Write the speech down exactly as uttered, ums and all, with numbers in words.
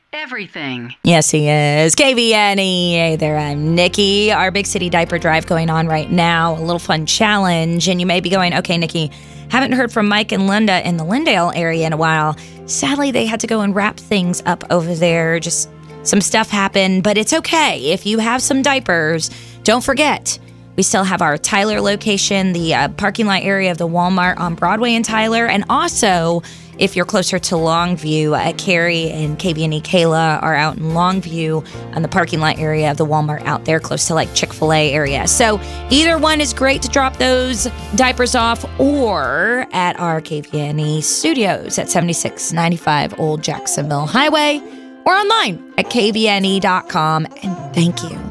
everything. Yes, he is. K V N E. Hey there, I'm Nikki. Our Big City Diaper Drive going on right now. A little fun challenge. And you may be going, okay, Nikki, haven't heard from Mike and Linda in the Lindale area in a while. Sadly, they had to go and wrap things up over there. Just some stuff happened, but it's okay. If you have some diapers, don't forget, we still have our Tyler location, the uh, parking lot area of the Walmart on Broadway in Tyler, and also if you're closer to Longview, uh, Carrie and K V N E Kayla are out in Longview on the parking lot area of the Walmart out there close to like Chick-fil-A area. So either one is great to drop those diapers off, or at our K V N E studios at seventy-six ninety-five Old Jacksonville Highway, or online at K V N E dot com. And thank you